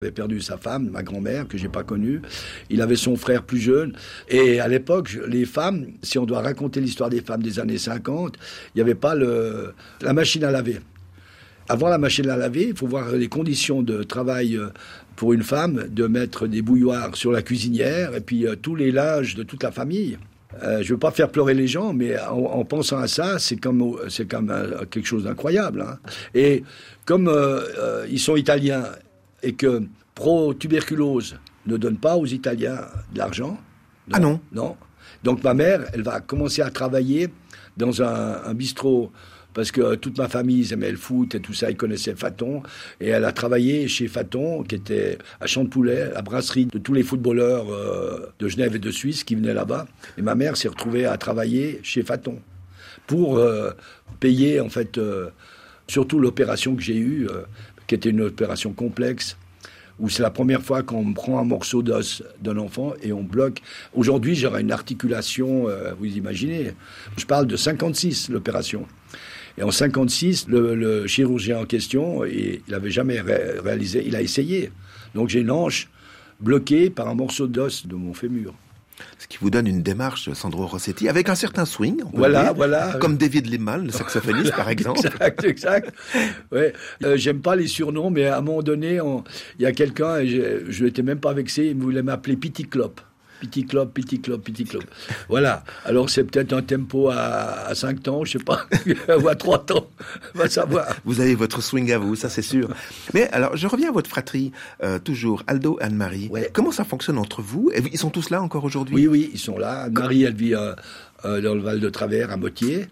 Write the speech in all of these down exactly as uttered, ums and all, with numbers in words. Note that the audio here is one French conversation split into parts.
Il avait perdu sa femme, ma grand-mère, que j'ai pas connue. Il avait son frère plus jeune. Et à l'époque, les femmes, si on doit raconter l'histoire des femmes des années cinquante, il n'y avait pas le, la machine à laver. Avant la machine à laver, il faut voir les conditions de travail pour une femme, de mettre des bouilloires sur la cuisinière et puis euh, tous les linges de toute la famille. Euh, je ne veux pas faire pleurer les gens, mais en, en pensant à ça, c'est comme, c'est comme euh, quelque chose d'incroyable. Hein. Et comme euh, euh, ils sont italiens et que pro-tuberculose ne donne pas aux Italiens de l'argent. Non, ah non Non. Donc ma mère, elle va commencer à travailler dans un, un bistrot, parce que toute ma famille, ils aimaient le foot et tout ça, ils connaissaient Faton. Et elle a travaillé chez Faton, qui était à Champ-de-Poulet, la brasserie de tous les footballeurs euh, de Genève et de Suisse qui venaient là-bas. Et ma mère s'est retrouvée à travailler chez Faton pour euh, payer, en fait, euh, surtout l'opération que j'ai eue, euh, qui était une opération complexe, où c'est la première fois qu'on me prend un morceau d'os d'un enfant et on bloque. Aujourd'hui, j'aurai une articulation, euh, vous imaginez. Je parle de cinquante-six, l'opération. Et en cinquante-six, le, le chirurgien en question, il n'avait jamais ré- réalisé, il a essayé. Donc j'ai une hanche bloquée par un morceau d'os de mon fémur. Ce qui vous donne une démarche, Sandro Rossetti, avec un certain swing, on peut voilà, dire, voilà. Comme David Lehman, le saxophoniste, par exemple. Exact, exact. Ouais. Euh, j'aime pas les surnoms, mais à un moment donné, il y a quelqu'un, et je, je n'étais même pas vexé, il voulait m'appeler Pity Clop. Pity Clop, Pity Clop, Pity Clop. Voilà. Alors c'est peut-être un tempo à, à cinq temps, je sais pas, ou à trois temps, on va savoir. Vous avez votre swing à vous, ça c'est sûr. Mais alors, je reviens à votre fratrie, euh, toujours, Aldo, Anne-Marie. Ouais. Comment ça fonctionne entre vous ? Ils sont tous là encore aujourd'hui ? Oui, oui, ils sont là. Anne-Marie, elle vit euh, euh, dans le Val de Travers, à Motier.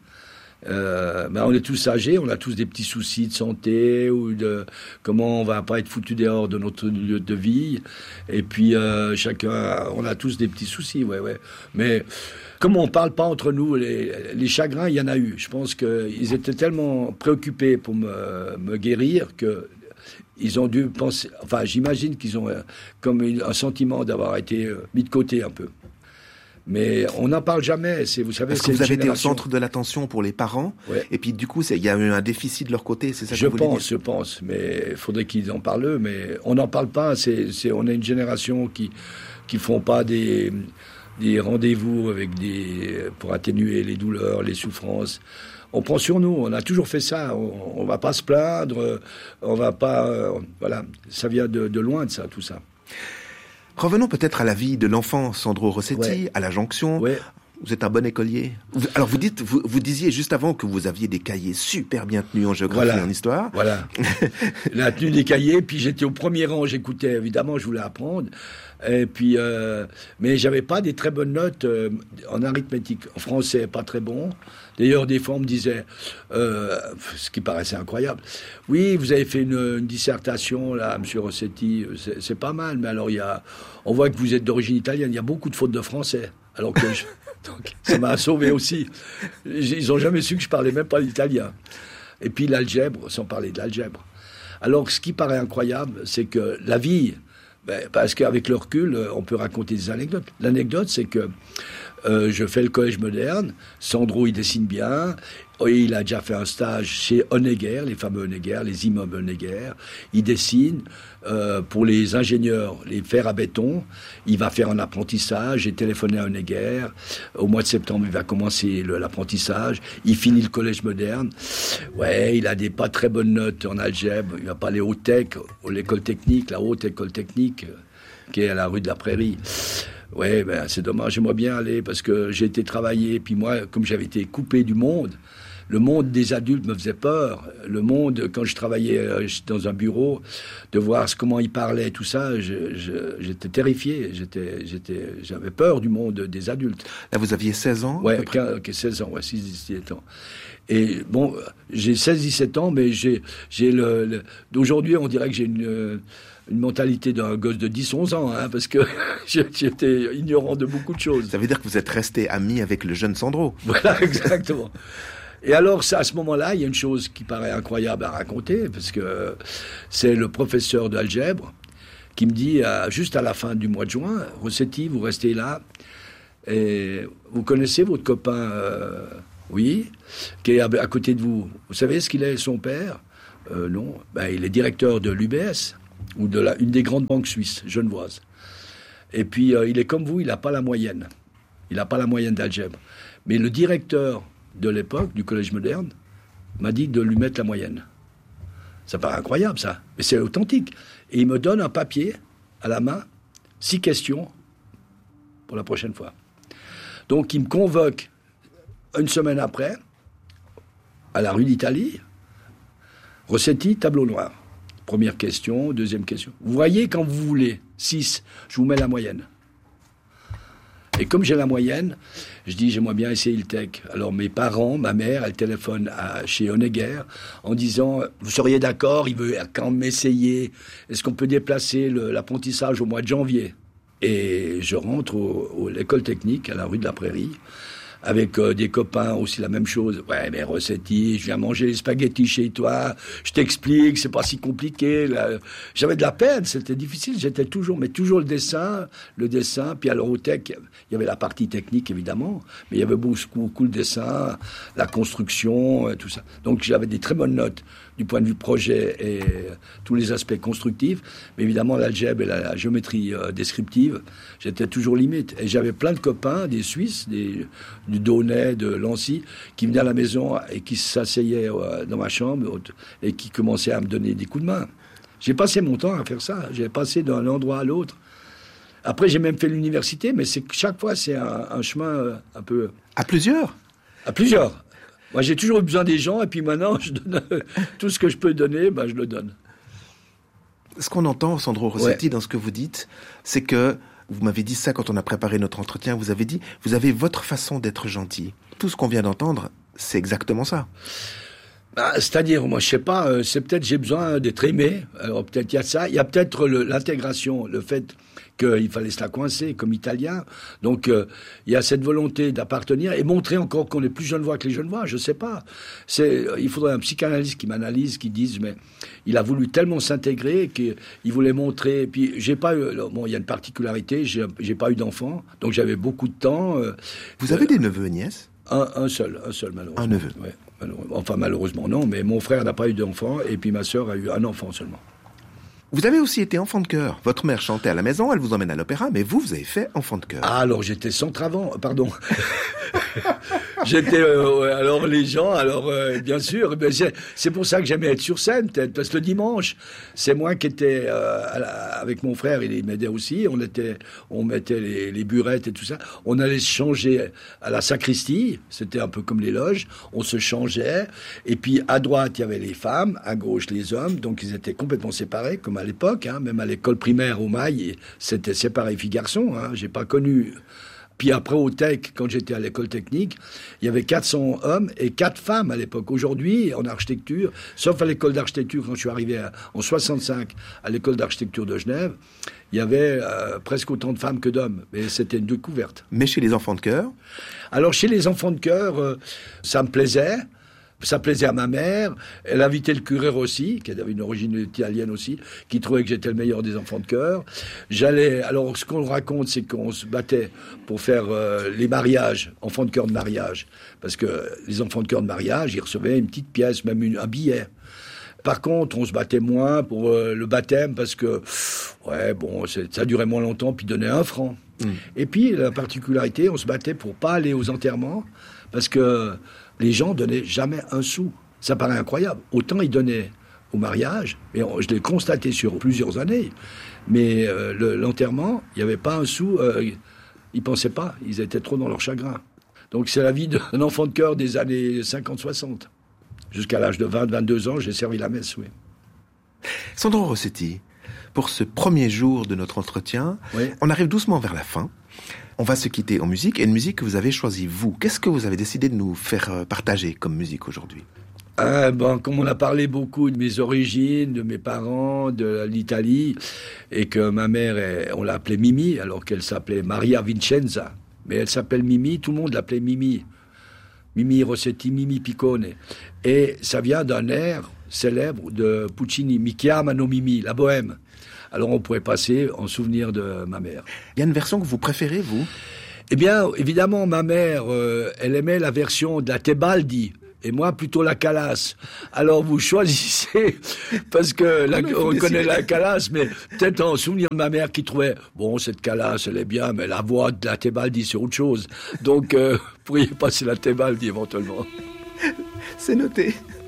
Euh, ben on est tous âgés, on a tous des petits soucis de santé ou de comment on va pas être foutu dehors de notre lieu de vie. Et puis euh, chacun, on a tous des petits soucis, ouais, ouais. Mais comme on parle pas entre nous, les, les chagrins, il y en a eu. Je pense qu'ils étaient tellement préoccupés pour me, me guérir que ils ont dû penser. Enfin, j'imagine qu'ils ont euh, comme un sentiment d'avoir été euh, mis de côté un peu. Mais on n'en parle jamais. C'est, vous savez, Parce c'est que vous avez génération... été au centre de l'attention pour les parents, ouais. Et puis du coup, il y a eu un déficit de leur côté, c'est ça que je vous voulez pense, dire ? Je pense, mais il faudrait qu'ils en parlent, mais on n'en parle pas. C'est, c'est, on a une génération qui qui font pas des, des rendez-vous avec des, pour atténuer les douleurs, les souffrances. On prend sur nous, on a toujours fait ça, on, on va pas se plaindre, on va pas... Euh, voilà, ça vient de, de loin de ça, tout ça. Revenons peut-être à la vie de l'enfant Sandro Rossetti, ouais. À la Jonction. Ouais. Vous êtes un bon écolier. Alors vous dites, vous, vous disiez juste avant que vous aviez des cahiers super bien tenus en géographie voilà. et en histoire. Voilà. La tenue des cahiers, puis j'étais au premier rang, j'écoutais évidemment, je voulais apprendre. Et puis, euh, mais j'avais pas des très bonnes notes euh, en arithmétique. En français, pas très bon. D'ailleurs, des fois, on me disait, euh, ce qui paraissait incroyable, oui, vous avez fait une, une dissertation, là, Monsieur Rossetti, c'est, c'est pas mal, mais alors, il y a, on voit que vous êtes d'origine italienne, il y a beaucoup de fautes de français. Alors que je, donc, ça m'a sauvé aussi. Ils ont jamais su que je parlais même pas l'italien. Et puis, l'algèbre, sans parler de l'algèbre. Alors, ce qui paraît incroyable, c'est que la vie, ben, parce qu'avec le recul, on peut raconter des anecdotes. L'anecdote, c'est que Euh, je fais le collège moderne. Sandro, il dessine bien. Et il a déjà fait un stage chez Honegger, les fameux Honegger, les immeubles Honegger. Il dessine euh, pour les ingénieurs, les fers à béton. Il va faire un apprentissage. J'ai téléphoné à Honegger. Au mois de septembre, il va commencer le, l'apprentissage. Il finit le collège moderne. Ouais, il a des pas très bonnes notes en algèbre. Il va pas aller au Tech, l'école technique, la haute école technique, qui est à la rue de la Prairie. Ouais, ben c'est dommage, j'aimerais bien aller parce que j'ai été travailler, puis moi, comme j'avais été coupé du monde, le monde des adultes me faisait peur. Le monde, quand je travaillais dans un bureau, de voir comment ils parlaient, tout ça, je, je, j'étais terrifié, j'étais, j'étais, j'avais peur du monde des adultes. Là, vous aviez seize ans ? Ouais, okay, seize ans, ouais, six dix-sept ans. Et bon, j'ai seize dix-sept ans, mais j'ai, j'ai le, le... d'aujourd'hui, on dirait que j'ai une... une mentalité d'un gosse de dix onze ans, hein, parce que j'étais ignorant de beaucoup de choses. Ça veut dire que vous êtes resté ami avec le jeune Sandro. Voilà, exactement. Et alors, ça, à ce moment-là, il y a une chose qui paraît incroyable à raconter, parce que c'est le professeur d'algèbre qui me dit, euh, juste à la fin du mois de juin, « Rossetti, vous restez là, et vous connaissez votre copain, euh, oui, qui est à, à côté de vous. Vous savez ce qu'il est, son père ? Euh, non. Ben, il est directeur de l'U B S. » ou de la, une des grandes banques suisses, genevoises. Et puis, euh, il est comme vous, il n'a pas la moyenne. Il n'a pas la moyenne d'algèbre. Mais le directeur de l'époque, du Collège moderne, m'a dit de lui mettre la moyenne. Ça paraît incroyable, ça. Mais c'est authentique. Et il me donne un papier à la main, six questions pour la prochaine fois. Donc, il me convoque une semaine après, à la rue d'Italie, Rossetti, tableau noir. Première question, deuxième question. Vous voyez, quand vous voulez, six, je vous mets la moyenne. Et comme j'ai la moyenne, je dis, j'aimerais bien essayer le tech. Alors mes parents, ma mère, elle téléphone à, chez Honegger en disant, vous seriez d'accord, il veut quand même essayer. Est-ce qu'on peut déplacer le, l'apprentissage au mois de janvier? Et je rentre au, au, à l'école technique, à la rue de la Prairie, avec euh, des copains aussi la même chose. Ouais, mais Rossetti, je viens manger les spaghettis chez toi, je t'explique, c'est pas si compliqué. Là. J'avais de la peine, c'était difficile, j'étais toujours, mais toujours le dessin, le dessin, puis alors au tech, il y avait la partie technique évidemment, mais il y avait beaucoup, beaucoup le dessin, la construction, tout ça. Donc j'avais des très bonnes notes du point de vue projet et euh, tous les aspects constructifs, mais évidemment l'algèbre et la, la géométrie euh, descriptive, j'étais toujours limite. Et j'avais plein de copains, des Suisses, des, du Donnay, de Lancy, qui venaient à la maison et qui s'asseyaient euh, dans ma chambre et qui commençaient à me donner des coups de main. J'ai passé mon temps à faire ça, j'ai passé d'un endroit à l'autre. Après, j'ai même fait l'université, mais c'est, chaque fois, c'est un, un chemin euh, un peu... À plusieurs À plusieurs. Moi, j'ai toujours eu besoin des gens, et puis maintenant, je donne tout ce que je peux donner, ben, je le donne. Ce qu'on entend, Sandro Rossetti, ouais. dans ce que vous dites, c'est que, vous m'avez dit ça quand on a préparé notre entretien, vous avez dit, vous avez votre façon d'être gentil. Tout ce qu'on vient d'entendre, c'est exactement ça. Bah, c'est-à-dire, moi, je sais pas, euh, c'est peut-être j'ai besoin d'être aimé. Alors peut-être il y a ça. Il y a peut-être le, l'intégration, le fait qu'il fallait se la coincer comme italien. Donc euh, il y a cette volonté d'appartenir et montrer encore qu'on est plus genevois que les genevois. Je sais pas. C'est, il faudrait un psychanalyste qui m'analyse, qui dise, mais il a voulu tellement s'intégrer qu'il voulait montrer. Et puis j'ai pas eu. Bon, il y a une particularité. J'ai, j'ai pas eu d'enfant, donc j'avais beaucoup de temps. Euh, Vous avez euh, des neveux et nièces? Un, un seul, un seul malheureusement. Un neveu. Ouais. Enfin, malheureusement, non, mais mon frère n'a pas eu d'enfant, et puis ma sœur a eu un enfant seulement. Vous avez aussi été enfant de chœur. Votre mère chantait à la maison, elle vous emmène à l'opéra, mais vous, vous avez fait enfant de chœur. Ah, alors j'étais centre-avant, pardon. J'étais, euh, alors les gens, alors euh, bien sûr, ben, c'est, c'est pour ça que j'aimais être sur scène, peut-être, parce que le dimanche, c'est moi qui étais, euh, à la, avec mon frère, il m'aidait aussi, on était, on mettait les, les burettes et tout ça, on allait se changer à la sacristie, c'était un peu comme les loges, on se changeait, et puis à droite, il y avait les femmes, à gauche, les hommes, donc ils étaient complètement séparés, comme à l'époque, hein, même à l'école primaire au Mail, c'était séparé filles-garçons, hein, j'ai pas connu... Puis après, au Tech, quand j'étais à l'école technique, il y avait quatre cents hommes et quatre femmes à l'époque. Aujourd'hui, en architecture, sauf à l'école d'architecture, quand je suis arrivé à, en soixante-cinq à l'école d'architecture de Genève, il y avait euh, presque autant de femmes que d'hommes. Mais c'était une découverte. Mais chez les enfants de chœur? Alors, chez les enfants de chœur, euh, ça me plaisait. Ça plaisait à ma mère. Elle invitait le curé Rossi, qui avait une origine italienne aussi, qui trouvait que j'étais le meilleur des enfants de chœur. J'allais. Alors, ce qu'on raconte, c'est qu'on se battait pour faire euh, les mariages, enfants de chœur de mariage, parce que les enfants de chœur de mariage, ils recevaient une petite pièce, même une, un billet. Par contre, on se battait moins pour euh, le baptême, parce que ouais, bon, c'est, ça durait moins longtemps, puis donnait un franc. Mmh. Et puis la particularité, on se battait pour pas aller aux enterrements, parce que les gens donnaient jamais un sou. Ça paraît incroyable. Autant ils donnaient au mariage, mais on, je l'ai constaté sur plusieurs années, mais euh, le, l'enterrement, il n'y avait pas un sou, euh, ils pensaient pas, ils étaient trop dans leur chagrin. Donc c'est la vie d'un enfant de chœur des années cinquante soixante. Jusqu'à l'âge de vingt vingt-deux ans, j'ai servi la messe, oui. Sandro Rossetti, pour ce premier jour de notre entretien, oui. On arrive doucement vers la fin. On va se quitter en musique, et une musique que vous avez choisie, vous. Qu'est-ce que vous avez décidé de nous faire partager comme musique aujourd'hui? Ah, ben, comme on a parlé beaucoup de mes origines, de mes parents, de l'Italie, et que ma mère, est, on l'appelait Mimi, alors qu'elle s'appelait Maria Vincenza. Mais elle s'appelle Mimi, tout le monde l'appelait Mimi. Mimi Rossetti, Mimi Piccone. Et ça vient d'un air célèbre de Puccini, Mi chiamano Mimi, la bohème. Alors on pourrait passer en souvenir de ma mère. Il y a une version que vous préférez, vous? Eh bien, évidemment, ma mère, euh, elle aimait la version de la Tebaldi, et moi plutôt la calasse. Alors vous choisissez, parce que la, on connaît la calasse, mais peut-être en souvenir de ma mère qui trouvait, bon, cette calasse, elle est bien, mais la voix de la Tebaldi, c'est autre chose. Donc, euh, vous pourriez passer la Tebaldi éventuellement. C'est noté.